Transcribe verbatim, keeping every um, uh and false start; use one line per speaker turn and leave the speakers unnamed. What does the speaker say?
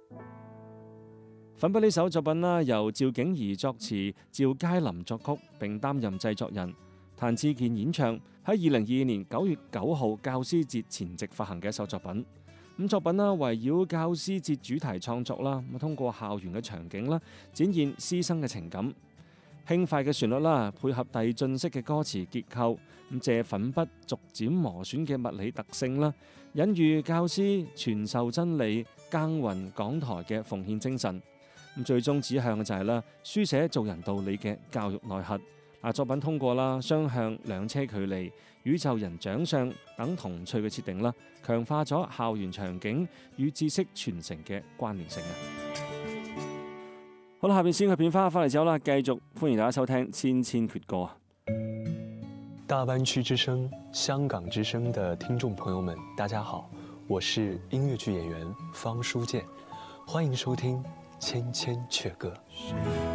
粉筆呢首作品啦，由趙景怡作詞，趙佳琳作曲，並擔任製作人。譚志健演唱，喺二零二二年九月九號教師節前夕發行嘅一首作品。咁作品啦，圍繞教師節主題創作啦，咁通過校園嘅場景啦，展現師生嘅情感。輕快嘅旋律啦，配合遞進式嘅歌詞結構，咁借粉筆逐漸磨損嘅物理特性啦，隱喻教師傳授真理、耕耘講台嘅奉獻精神。咁最終指向嘅就係啦，書寫做人道理嘅教育內核。嗱，作品通過啦雙向兩車距離、宇宙人長相等童趣嘅設定啦，強化咗校園場景與知識傳承嘅關聯性啊！好啦，下邊先去片花翻嚟之後啦，繼續歡迎大家收聽《千千闕歌》。
大灣區之聲、香港之聲的聽眾朋友們，大家好，我是音樂劇演員方書劍，歡迎收聽《千千闕歌》。